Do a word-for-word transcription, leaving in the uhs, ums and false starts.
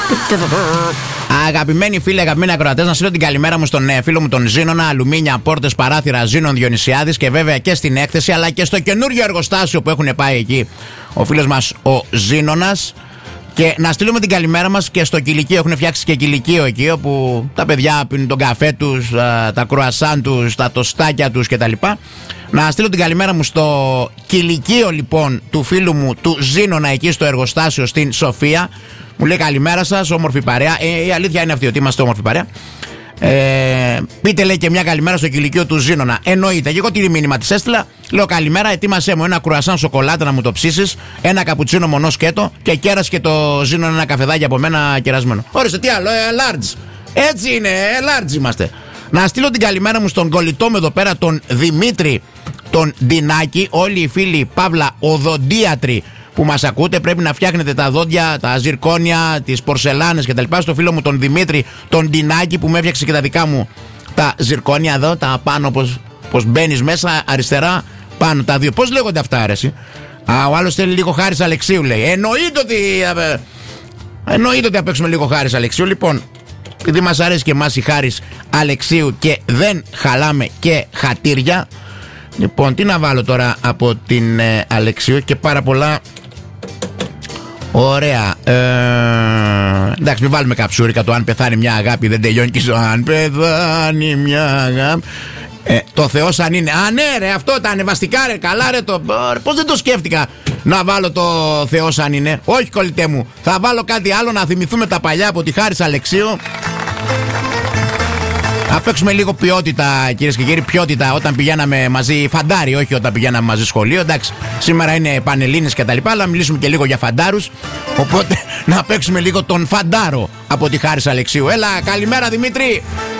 Αγαπημένοι φίλοι, αγαπημένοι ακροατές, να στείλω την καλημέρα μου στον ε, φίλο μου τον Ζήνονα, αλουμίνια, πόρτες, παράθυρα, Ζήνων Διονυσιάδης, και βέβαια και στην έκθεση αλλά και στο καινούργιο εργοστάσιο που έχουν πάει εκεί ο φίλος μας ο Ζήνονας. Και να στείλουμε την καλημέρα μας και στο κηλικείο. Έχουν φτιάξει και κηλικείο εκεί, όπου τα παιδιά πίνουν τον καφέ τους, τα κρουασάν τους, τα τοστάκια τους κτλ. Να στείλω την καλημέρα μου στο κηλικείο λοιπόν του φίλου μου του Ζήνονα εκεί στο εργοστάσιο στην Σοφία. Μου λέει καλημέρα σας, όμορφη παρέα. Ε, η αλήθεια είναι αυτή ότι είμαστε όμορφη παρέα. Ε, πείτε λέει και μια καλημέρα στο κηλικείο του Ζήνονα. Εννοείται. Και εγώ τι μήνυμα της έστειλα. Λέω καλημέρα, ετοίμασέ μου ένα κρουασάν σοκολάτα να μου το ψήσεις, ένα καπουτσίνο μονό σκέτο και κέρας και το Ζήνονα ένα καφεδάκι από μένα κερασμένο. Ορίστε, τι άλλο, ε, large. Έτσι είναι, ε, large είμαστε. Να στείλω την καλημέρα μου στον κολλητό μου εδώ πέρα, τον Δημήτρη, τον Ντινάκη. Όλοι οι φίλοι Παύλα οδοντίατροι που μας ακούτε, πρέπει να φτιάχνετε τα δόντια, τα ζυρκόνια, τις πορσελάνες κτλ. Στο φίλο μου τον Δημήτρη, τον Ντινάκη, που με έφτιαξε και τα δικά μου τα ζυρκόνια εδώ, τα πάνω, πως, πως μπαίνεις μέσα, αριστερά, πάνω τα δύο. Πώς λέγονται αυτά, αρέσει. Α, ο άλλος θέλει λίγο Χάρης Αλεξίου, λέει. Εννοείται ότι. Εννοείται ότι θα παίξουμε λίγο Χάρης Αλεξίου. Λοιπόν, επειδή μας αρέσει και εμάς η Χάρης Αλεξίου και δεν χαλάμε και χατήρια. Λοιπόν, τι να βάλω τώρα από την ε, Αλεξίου, και πάρα πολλά. Ωραία. Ε, εντάξει, μην βάλουμε καψούρικα το αν πεθάνει μια αγάπη δεν τελειώνει και στο αν πεθάνει μια αγάπη. Ε, το Θεός αν είναι. Α, ναι, ρε, αυτό τα ανεβαστικά, ρε, καλά, ρε. Το, πώς δεν το σκέφτηκα να βάλω το Θεός αν είναι. Όχι, κολλητέ μου. Θα βάλω κάτι άλλο να θυμηθούμε τα παλιά από τη Χάρης Αλεξίου. Να παίξουμε λίγο ποιότητα, κυρίες και κύριοι. Ποιότητα όταν πηγαίναμε μαζί φαντάρι, όχι όταν πηγαίναμε μαζί σχολείο. Εντάξει, σήμερα είναι πανελλήνες και τα λοιπά, αλλά μιλήσουμε και λίγο για φαντάρους. Οπότε να παίξουμε λίγο τον φαντάρο από τη Χάρης Αλεξίου. Έλα, καλημέρα Δημήτρη.